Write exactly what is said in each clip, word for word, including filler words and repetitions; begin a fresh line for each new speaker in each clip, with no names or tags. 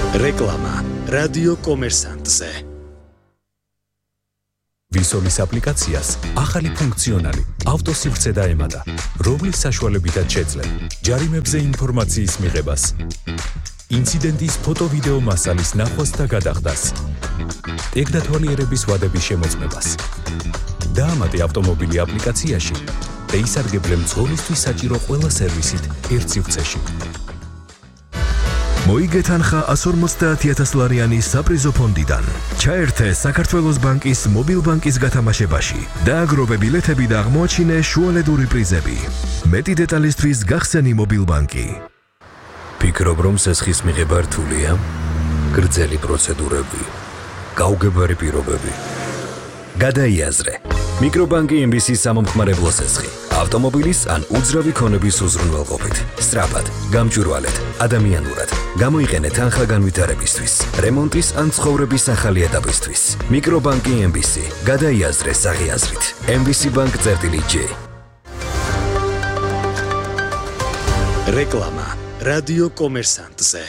რეკლამა რადიო კომერსანტზე. ვისოლის აპლიკაციას ახალი ფუნქციონალი ავტოსივრცე დაემატა, რომლის საშუალებითაც შეძლებ ჯარიმებზე ინფორმაციის მიღებას, ინციდენტის ფოტო-ვიდეო მასალის ნახვას და გადახდას, ტექნათვალიერების ვადების შემოწმებას. დაამატე ავტომობილი აპლიკაციაში და ისარგებლე მძღოლისთვის საჭირო ყველა სერვისით ერთ სივრცეში.
მოიგე თანხა ას ორმოცდაათი ათას ლარიანი საპრიზო ფონდიდან. ჩაერთე საქართველოს ბანკის მობილ ბანკის გათამაშებაში. დააგროვე ბილეთები და აღმოაჩინე შუალედური პრიზები. მეტი დეტალისთვის გახსენი მობილ ბანკი.
ფიქრობ, რომ სესხის მიღება რთულია? გრძელი პროცედურები, გაუგებარი პირობები. გადაიაზრე. მიკრობანკი ემ ბი სი-ის სამომხმარებლო სესხი. ავტომობილის ან უძრავი ქონების უზრუნველყოფით, სწრაფად, გამჭვირვალედ, ადამიანურად. გამოიყენე თანხა განვითარებისთვის, რემონტის ან ცხოვრების ახალი ეტაპისთვის. მიკრობანკი ემ ბი სი. გადაიაზრე საღიაზრით. ემ ბი სი ბანკ წერტილი ჯი.
რეკლამა რადიო კომერსანტზე.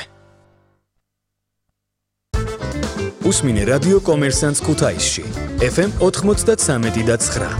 უსმინე რადიო კომერსანტს ქუთაისში. ეფ ემ ოთხმოცდათსამეტი და ცხრა.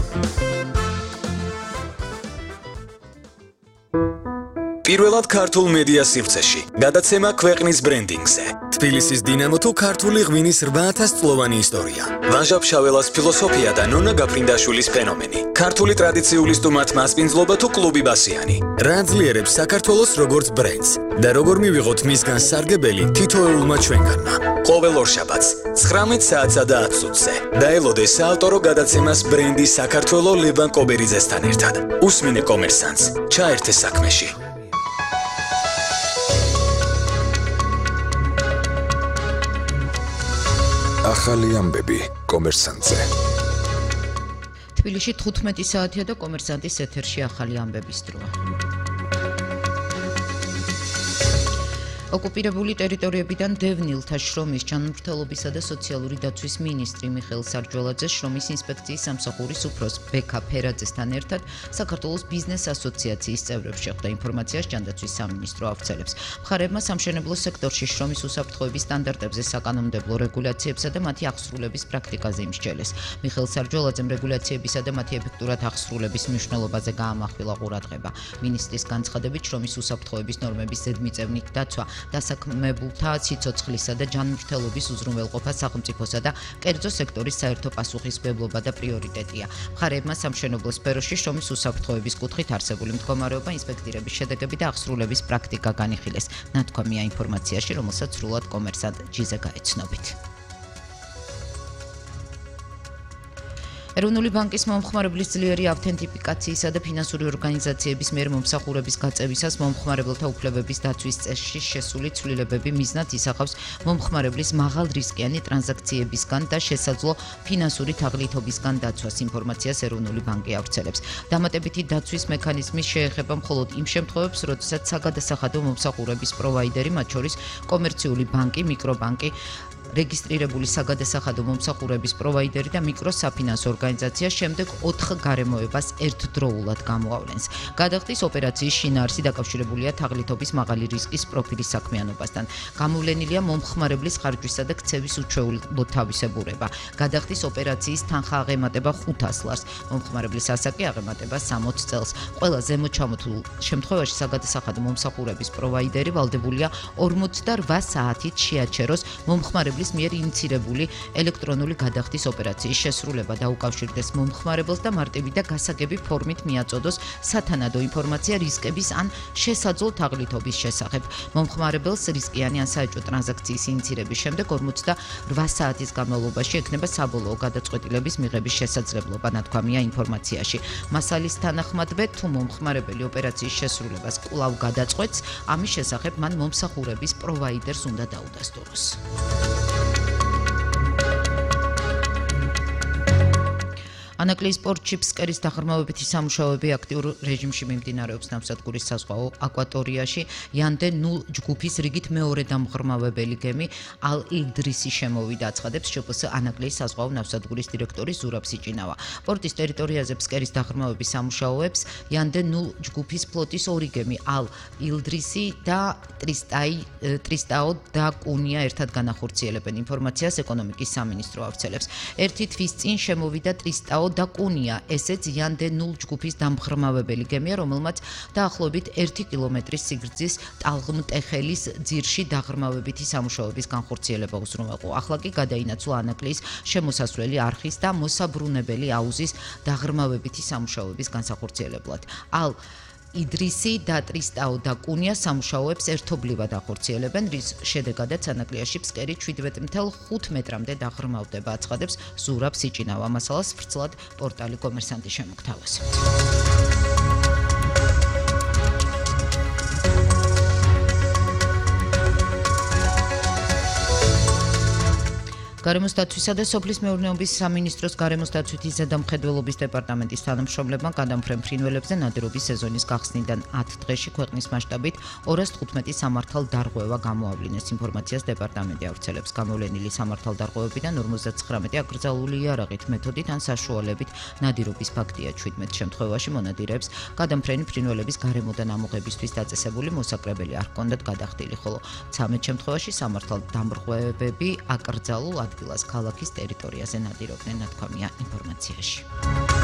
პირველად ქართულ მედია სივრცეში. გადაცემა ქვეყნის ბრენდინგზე. თბილისის დინამო თუ ქართული ღვინის რვა ათას წლოვანი ისტორია. ვაჟა ფშაველას ფილოსოფია და ნონა გაფრინდაშვილის ფენომენი. ქართული ტრადიციული სტუმართ მასპინძლობა თუ კლუბი ბასიანი. რა ძლიერებს საქართველოს როგორც ბრენდს და როგორ მივიღოთ მისგან სარგებელი თითოეულმა ჩვენგანმა. ყოველ ორშაბათს ცხრამეტ საათსა და ათ წუთზე. დაელოდე საავტორო გადაცემას ბრენდი საქართველო ლევან კობერიძესთან ერთად. უსმინე კომერსანტს, ჩაერთე საქმეში. ახალი ამბები კომერსანტზე.
თბილისში თხუთმეტი საათია და კომერსანტის ეთერში ახალი ამბების დროა. ოკუპირებული ტერიტორიებიდან დევნილთა შრომის ჯანმრთელობისა და სოციალური დაცვის მინისტრი მიხეილ სარჯველაძე შრომის ინსპექციის სამსახურის უფროს ბექა ფერაძესთან ერთად საქართველოს ბიზნეს ასოციაციის წევრებს შეხვდა. ინფორმაციას ჯანდაცვის სამინისტრო ავრცელებს. მხარეებმა სამშენებლო სექტორში შრომის უსაფრთხოების სტანდარტებზე საკანონმდებლო რეგულაციებსა და მათი აღსრულების პრაქტიკაზე იმსჯელეს. მიხეილ სარჯველაძემ რეგულაციებისა და მათი ეფექტურად აღსრულების მნიშვნელობაზე გაამახვილა ყურადღება. მინისტრის განცხადებით შრომის უსაფრთხოების ნორმების ზედმიწევნით დაცვა დასაქმებულთა სიცოცხლისა და ჯანმრთელობის უზრუნველყოფა სახელმწიფოსა და კერძო სექტორის საერთო პასუხისმგებლობა და პრიორიტეტია. მხარეებმა სამშენებლო სფეროში შრომის უსაფრთხოების კუთხით არსებული მდგომარეობა, ინსპექტირების შედეგები და აღსრულების პრაქტიკა განიხილეს. ნათქვამია ინფორმაციაში, რომელსაც სრულად კომერსანტ ჯიზე გაეცნობით. ეროვნული ბანკის მომხმარებლის ძლიერი ავთენტიფიკაციისა და ფინანსური ორგანიზაციების მიერ მომსახურების გაწევისას მომხმარებელთა უფლებების დაცვის წესში შესული ცვლილებები მიზნად ისახავს მომხმარებლის მაღალრისკიანი ტრანზაქციებისგან და შესაძლო ფინანსური თაღლითობისგან დაცვას. ინფორმაციას ეროვნული ბანკი ავრცელებს. დამატებითი დაცვის მექანიზმი შეეხება მხოლოდ იმ შემთხვევებს, როდესაც საგადასახადო მომსახურების პროვაიდერი, მათ შორის კომერციული ბანკი, მიკრობანკი, რეგისტრირებული საგადასახადო მომსახურების პროვაიდერი და მიკროსაფინანსო ორგანიზაცია შემდეგ ოთხ გარემოებას ერთდროულად გამოავლენს. გადახდის ოპერაციის შინაარსი დაკავშირებულია თაღლითობის მაღალი რისკის პროფილის საქმიანობასთან. გამოვლენილია მომხმარებლის ხარჯვისა და ქცევის უჩვეულო თავისებურება. გადახდის ოპერაციის თანხა აღემატება ხუთას ლარს, მომხმარებლის ასაკი აღემატება სამოცდ წელს. ყველა ზემოჩამოთვლილ შემთხვევაში საგადასახადო მომსახურების პროვაიდერი ვალდებულია ორმოცდარვა საათით შეაჩეროს მომხმარებლის მიერ ინიცირებული ელექტრონული გადახდის ოპერაციის შესრულება და უკავშირდეს მომხმარებელს და მარტივი და გასაგები ფორმით მიაწოდოს სათანადო ინფორმაცია რისკების ან შესაძლო თაღლითობის შესახებ. მომხმარებელს რისკიანი ან საეჭვო ტრანზაქციის ინიცირების შემდეგ ორმოცდარვა საათის განმავლობაში ექნება საბოლოო გადაწყვეტილების მიღების შესაძლებლობა. ნათქვამია ინფორმაციაში. მასალის თანახმადვე, თუ მომხმარებელი ოპერაციის შესრულებას კვლავ გადაწყვეტს, ამის შესახებ მან მომსახურების პროვაიდერს უნდა დაუდასტუროს. ანაკლიის პორტში ფსკერის დაღრმავებითი სამუშაოები აქტიურ რეჟიმში მიმდინარეობს ნავსადგურის საზღვაო აკვატორიაში. Yande ნულ ჯგუფის რიგით მეორე დამღრმავებელი გემი ალ-ილდრისი შემოვიდა, აცხადებს ჟპს ანაკლიის საზღვაო ნავსადგურის დირექტორი ზურაბ სიჭინავა. პორტის ტერიტორიაზე ფსკერის დაღრმავების სამუშაოებს Yande ნულ ჯგუფის ფლოტის ორი გემი ალ-ილდრისი და ტრისტაო და კუნია ერთად განახორციელებენ ინფორმაციას ეკონომიკის სამინისტრო ავრცელებს. ერთი თვის წინ შემოვიდა ტრისტაო და კუნია, ესეც Yande ნულ ჯგუფის დამღრმავებელი გემია, რომელმაც დაახლოებით ერთი კილომეტრის სიგრძის ტალღმტეხელის ძირში დაღრმავებითი სამუშაოების განხორციელება უზრუნველყო. ახლა კი გადაინაცვლა ანაკლიის შემოსასვლელი არხის და მოსაბრუნებელი აუზის დაღრმავებითი სამუშაოების განსახორციელებლად. ალ იდრისი და ტრისტაო და კუნია სამუშაოებს ერთობლივად ახორციელებენ, რის შედეგადაც ანაკლიაში ფსკერი შვიდმეტ ათეულ ხუთ მეტრამდე დაღრმავდება, აცხადებს ზურაბ სიჭინავა. მასალას ვრცლად პორტალი კომერსანტი შემოგთავაზა. გარემოს დაცვისა და სოფლის მეურნეობის სამინისტროს გარემოს დაცვითი ზედამხედველობის დეპარტამენტის თანამშრომლებმა გადამფრენ ფრინველებზე ნადირობის სეზონის გახსნიდან ათ დღეში ქვეყნის მასშტაბით ორას თხუთმეტი სამართალ დარღვევა გამოავლინეს. ინფორმაციას დეპარტამენტი ავრცელებს. გამოვლენილი სამართალ დარღვევებიდან ორმოცდაცხრამეტი აკრძალული იარაღით მეთოდით ან საშუალებით ნადირობის ფაქტია. შვიდმეტ შემთხვევაში მონადირეებს გადამფრენი ფრინველების გარემოდან ამოღებისთვის დაწესებული მოსაკრებელი არ ჰქონდათ გადახდილი, ხოლო ცამეტ შემთხვევაში სამართალ დამრღვევები აკრძალულ ადგილას ქალაქის ტერიტორიაზე ნადირობდნენ, ნათქვამია ინფორმაციაში.